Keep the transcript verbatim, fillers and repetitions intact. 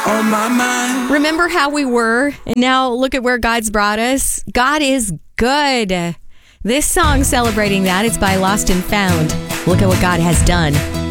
on my mind. Remember how we were, and now look at where God's brought us? God is good. This song celebrating that, it's by Lost and Found. Look at what God has done.